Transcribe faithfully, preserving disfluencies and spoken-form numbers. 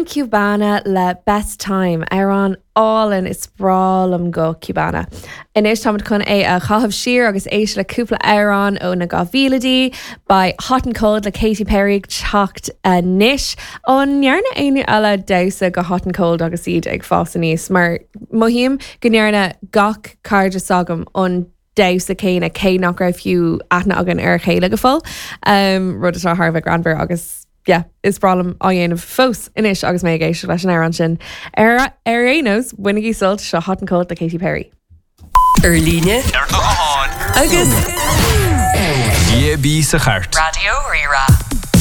An Cubana le best time Aran álan is sprálam go Cubana. Inis táid chun é a chahabh siar agus éis le cúpla Aran ó na gávíladí by Hot and Cold le Katy Perry teacht a nish on nearna aine eile dausa go Hot and Cold agus iad ag fása níos mar mohíim go nearna gach cardja sagam on dausa céine cé nach raibh fiú aithna agan ar chéile go fáil um, rud atá Harvard Granver agus yeah, is problem á dhéanamh fós inis agus mé géisi leis an Aran sin ar ar éanos winnig sult se Hot and Cold le Katy Perry. Erlíne agus Ie bí sa chart. Radio Rira.